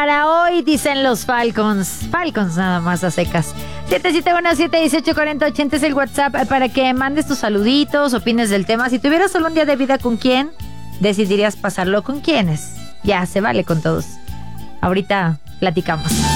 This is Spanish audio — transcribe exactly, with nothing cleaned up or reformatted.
para hoy, dicen los Falcons. Falcons nada más a secas. siete siete uno, siete uno ocho, cuatro cero ocho cero es el WhatsApp para que mandes tus saluditos, opines del tema. Si tuvieras solo un día de vida, ¿con quién decidirías pasarlo? ¿Con quiénes? Ya, se vale con todos. Ahorita platicamos.